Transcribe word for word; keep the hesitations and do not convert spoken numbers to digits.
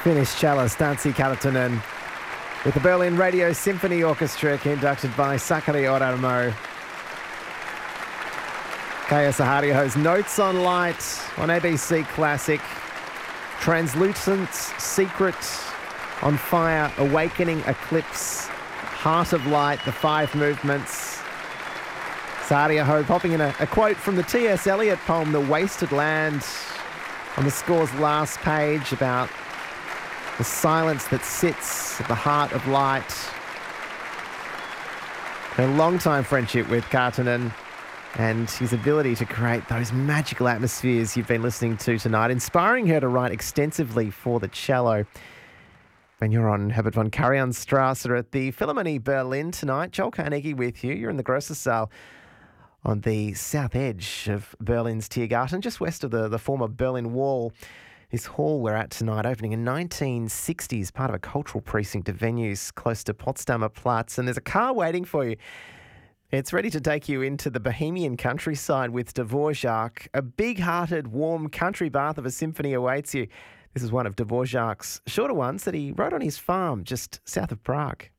Finnish cellist Anssi Karttunen with the Berlin Radio Symphony Orchestra conducted by Sakari Oramo. Kaya Sahario's Notes on Light on A B C Classic. Translucent, Secret, On Fire, Awakening, Eclipse, Heart of Light, the five movements. Sahario popping in a, a quote from the T S Eliot poem The Wasted Land on the score's last page about the silence that sits at the heart of light. A long-time friendship with Karttunen and his ability to create those magical atmospheres you've been listening to tonight, inspiring her to write extensively for the cello. And you're on Herbert von Karajanstrasse at the Philharmonie Berlin tonight. Joel Carnegie with you. You're in the Grosser on the south edge of Berlin's Tiergarten, just west of the, the former Berlin Wall. This hall we're at tonight, opening in nineteen sixties, part of a cultural precinct of venues close to Potsdamer Platz. And there's a car waiting for you. It's ready to take you into the Bohemian countryside with Dvorak. A big-hearted, warm country bath of a symphony awaits you. This is one of Dvorak's shorter ones that he wrote on his farm just south of Prague.